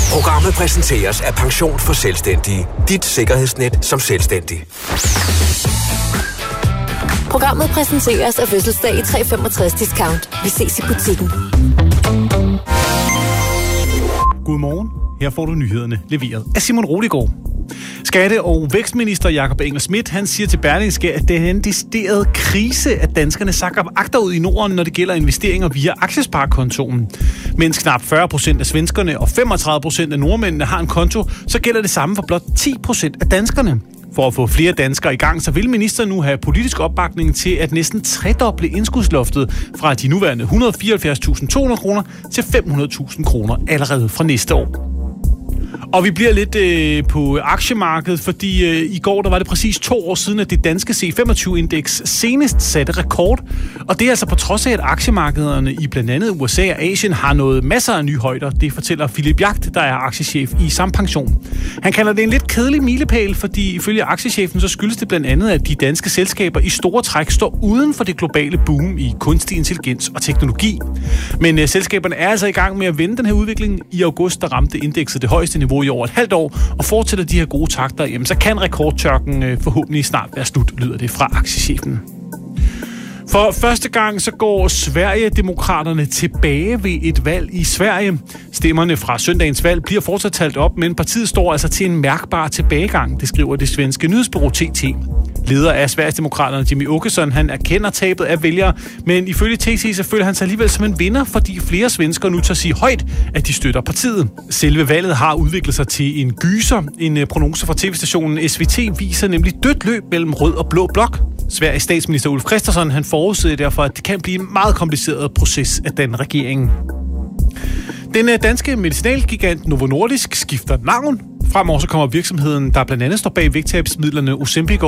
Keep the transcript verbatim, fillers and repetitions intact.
Programmet præsenteres af Pension for Selvstændige. Dit sikkerhedsnet som selvstændig. Programmet præsenteres af Fødselsdag i tre femogtres discount. Vi ses i butikken. Godmorgen. Her får du nyhederne leveret af Simon Roligård. Skatte- og vækstminister Jakob Engel-Schmidt, han siger til Berlingske, at det er en decideret krise, at danskerne sakker agterud i Norden, når det gælder investeringer via aktiesparekontoen. Mens knap fyrre procent af svenskerne og femogtredive procent af nordmændene har en konto, så gælder det samme for blot ti procent af danskerne. For at få flere danskere i gang, så vil ministeren nu have politisk opbakning til at næsten tredoble indskudsloftet fra de nuværende et hundrede og fireoghalvfjerds tusind to hundrede kroner til fem hundrede tusind kroner allerede fra næste år. Og vi bliver lidt øh, på aktiemarkedet, fordi øh, i går der var det præcis to år siden, at det danske C femogtyve-indeks senest satte rekord. Og det er altså på trods af, at aktiemarkederne i blandt andet U S A og Asien har nået masser af nye højder. Det fortæller Philip Jagt, der er aktiechef i Sampension. Han kalder det en lidt kedelig milepæl, fordi ifølge aktiechefen så skyldes det blandt andet, at de danske selskaber i store træk står uden for det globale boom i kunstig intelligens og teknologi. Men øh, selskaberne er altså i gang med at vende den her udvikling. I august der ramte indekset det højeste niveau i over et halvt år, og fortsætter de her gode takter, jamen, så kan rekordtørken øh, forhåbentlig snart være slut, lyder det fra aktiechefen. For første gang så går Sverigedemokraterne tilbage ved et valg i Sverige. Stemmerne fra søndagens valg bliver fortsat talt op, men partiet står altså til en mærkbar tilbagegang, det skriver det svenske nyhedsbureau T T. Leder af Sverigedemokraterne Jimmy Åkesson, han erkender tabet af vælgere, men ifølge T T så føler han sig alligevel som en vinder, fordi flere svenskere nu tør sige højt, at de støtter partiet. Selve valget har udviklet sig til en gyser. En prognose fra tv-stationen S V T viser nemlig dødt løb mellem rød og blå blok. Sveriges statsminister Ulf Kristersson, han forudser derfor, at det kan blive en meget kompliceret proces af den regering. Den danske medicinalgigant Novo Nordisk skifter navn. Fremover så kommer virksomheden, der blandt andet står bag vægttabsmidlerne Ozempic